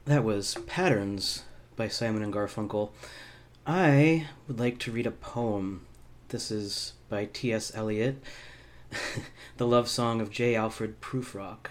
That was Patterns by Simon and Garfunkel. I would like to read a poem. This is by T.S. Eliot, the love song of J. Alfred Prufrock.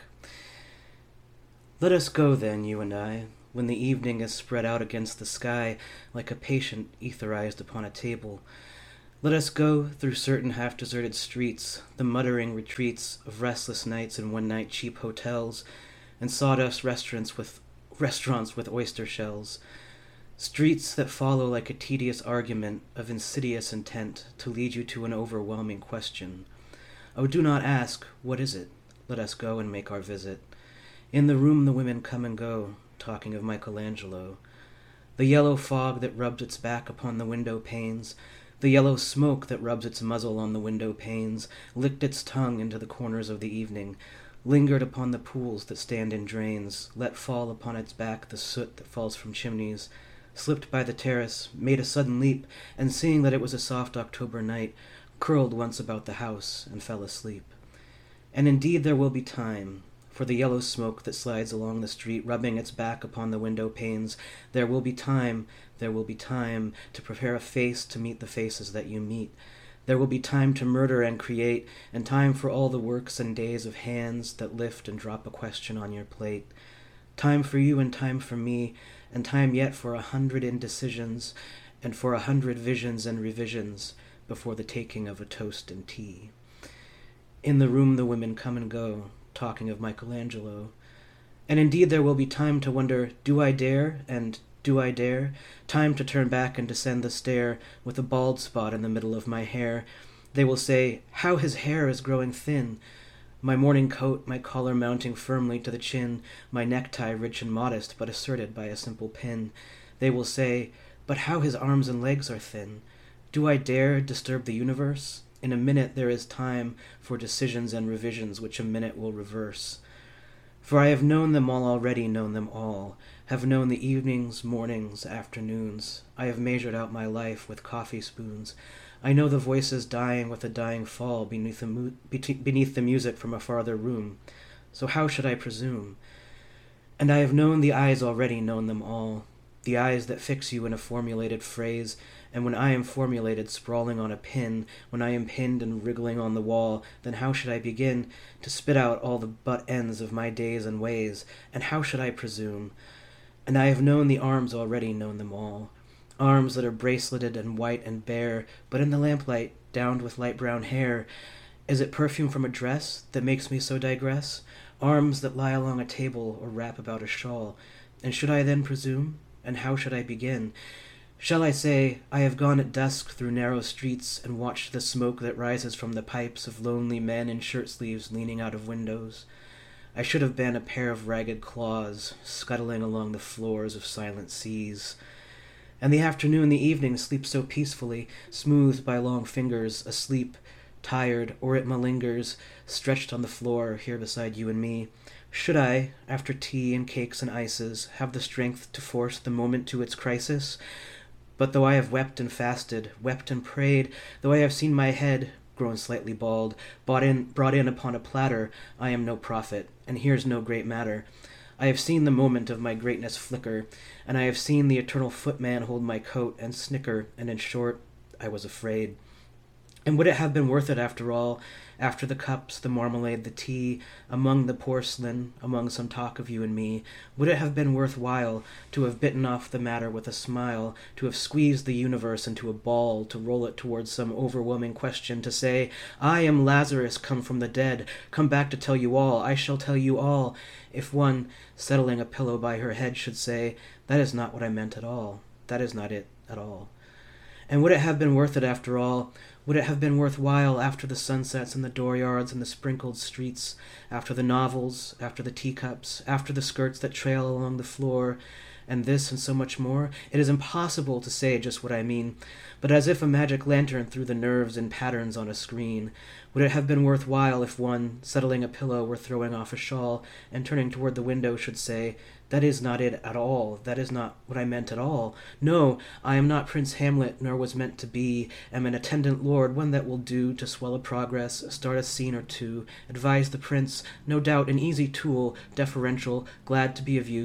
Let us go then, you and I, when the evening is spread out against the sky like a patient etherized upon a table. Let us go through certain half-deserted streets, the muttering retreats of restless nights in one-night cheap hotels, and sawdust restaurants with oyster shells. Streets that follow like a tedious argument of insidious intent to lead you to an overwhelming question. Oh, do not ask, what is it? Let us go and make our visit. In the room the women come and go, talking of Michelangelo. The yellow fog that rubs its back upon the window panes, the yellow smoke that rubs its muzzle on the window panes, licked its tongue into the corners of the evening, lingered upon the pools that stand in drains, let fall upon its back the soot that falls from chimneys, slipped by the terrace, made a sudden leap, and seeing that it was a soft October night, curled once about the house and fell asleep. And indeed there will be time, for the yellow smoke that slides along the street, rubbing its back upon the window panes, there will be time to prepare a face to meet the faces that you meet. There will be time to murder and create, and time for all the works and days of hands that lift and drop a question on your plate. Time for you and time for me, and time yet for 100 indecisions, and for 100 visions and revisions before the taking of a toast and tea. In the room the women come and go, talking of Michelangelo. And indeed there will be time to wonder, do I dare, and do I dare? Time to turn back and descend the stair with a bald spot in the middle of my hair. They will say, how his hair is growing thin. My morning coat, my collar mounting firmly to the chin, my necktie rich and modest, but asserted by a simple pin. They will say, but how his arms and legs are thin. Do I dare disturb the universe? In a minute there is time for decisions and revisions which a minute will reverse. For I have known them all already, known them all, have known the evenings, mornings, afternoons. I have measured out my life with coffee spoons. I know the voices dying with a dying fall beneath the music from a farther room. So how should I presume? And I have known the eyes already, known them all, the eyes that fix you in a formulated phrase, and when I am formulated sprawling on a pin, when I am pinned and wriggling on the wall, then how should I begin to spit out all the butt ends of my days and ways, and how should I presume? And I have known the arms already, known them all, arms that are braceleted and white and bare, but in the lamplight, downed with light brown hair. Is it perfume from a dress that makes me so digress? Arms that lie along a table or wrap about a shawl. And should I then presume? And how should I begin? Shall I say, I have gone at dusk through narrow streets and watched the smoke that rises from the pipes of lonely men in shirt-sleeves leaning out of windows? I should have been a pair of ragged claws scuttling along the floors of silent seas. And the afternoon, the evening sleeps so peacefully, smoothed by long fingers, asleep, tired, or it malingers, stretched on the floor here beside you and me. Should I, after tea and cakes and ices, have the strength to force the moment to its crisis? But though I have wept and fasted, wept and prayed, though I have seen my head, grown slightly bald, brought in upon a platter, I am no prophet, and here's no great matter. I have seen the moment of my greatness flicker, and I have seen the eternal footman hold my coat and snicker, and in short, I was afraid. And would it have been worth it after all, after the cups, the marmalade, the tea, among the porcelain, among some talk of you and me, would it have been worth while to have bitten off the matter with a smile, to have squeezed the universe into a ball, to roll it towards some overwhelming question, to say, I am Lazarus come from the dead, come back to tell you all, I shall tell you all, if one, settling a pillow by her head, should say, that is not what I meant at all, that is not it at all. And would it have been worth it after all? Would it have been worth while after the sunsets and the dooryards and the sprinkled streets, after the novels, after the teacups, after the skirts that trail along the floor, and this and so much more? It is impossible to say just what I mean, but as if a magic lantern threw the nerves in patterns on a screen. Would it have been worth while if one, settling a pillow or throwing off a shawl, and turning toward the window should say, that is not it at all, that is not what I meant at all. No, I am not Prince Hamlet, nor was meant to be, am an attendant lord, one that will do to swell a progress, start a scene or two, advise the prince, no doubt an easy tool, deferential, glad to be of use,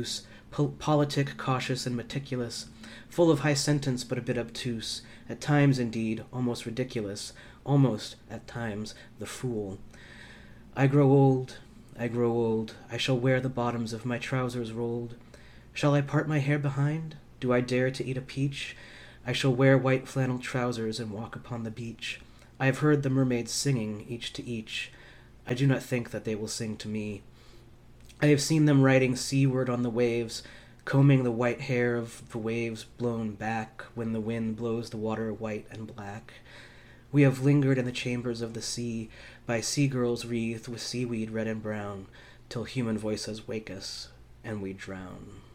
politic, cautious, and meticulous, full of high sentence but a bit obtuse, at times, indeed, almost ridiculous, almost, at times, the fool. I grow old, I shall wear the bottoms of my trousers rolled. Shall I part my hair behind? Do I dare to eat a peach? I shall wear white flannel trousers and walk upon the beach. I have heard the mermaids singing, each to each. I do not think that they will sing to me. I have seen them riding seaward on the waves, combing the white hair of the waves blown back when the wind blows the water white and black. We have lingered in the chambers of the sea, by sea-girls wreathed with seaweed red and brown, till human voices wake us, and we drown.